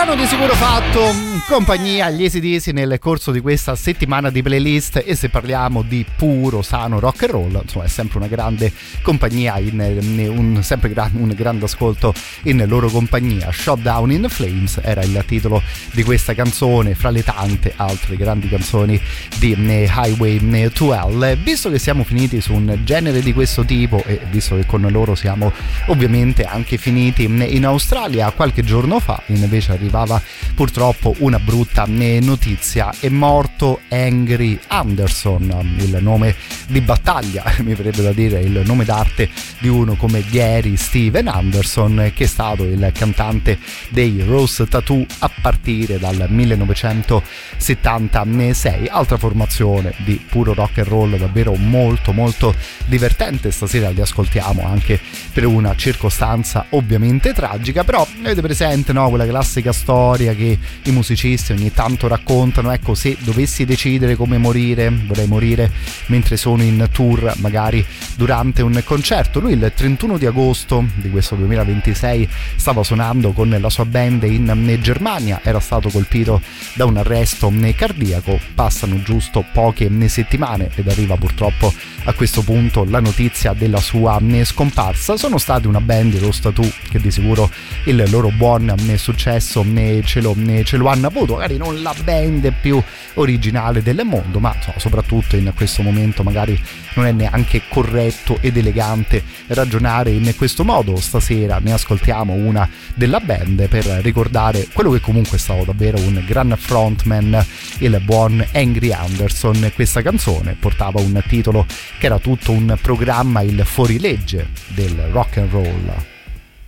hanno di sicuro fatto compagnia agli AC/DC nel corso di questa settimana di playlist, e se parliamo di puro sano rock and roll, insomma è sempre una grande compagnia, un grande ascolto in loro compagnia. Shutdown in Flames era il titolo di questa canzone, fra le tante altre grandi canzoni di Highway to Hell. Visto che siamo finiti su un genere di questo tipo, e visto che con loro siamo ovviamente anche finiti in Australia, qualche giorno fa invece arrivava purtroppo una brutta notizia: è morto Angry Anderson, il nome di battaglia, mi verrebbe da dire il nome d'arte di uno come Gary Steven Anderson, che è stato il cantante dei Rose Tattoo a partire dal 1976. Altra formazione di puro rock and roll davvero molto molto divertente. Stasera li ascoltiamo anche per una circostanza ovviamente tragica, però avete presente, no, quella classica storia che i musicisti ogni tanto raccontano: ecco, se dovessi decidere come morire, vorrei morire mentre sono in tour, magari durante un concerto. Lui il 31 di agosto di questo 2026 stava suonando con la sua band in Germania, era stato colpito da un arresto cardiaco. Passano giusto poche settimane ed arriva purtroppo a questo punto la notizia della sua scomparsa. Sono stati una band, i Rose Tattoo, che di sicuro il loro buon successo ce lo hanno avuto, magari non la band più originale del mondo, ma insomma, soprattutto in questo momento magari non è neanche corretto ed elegante ragionare in questo modo. Stasera ne ascoltiamo una della band per ricordare quello che comunque è stato davvero un gran frontman, il buon Angry Anderson. Questa canzone portava un titolo che era tutto un programma, il fuorilegge del rock and roll.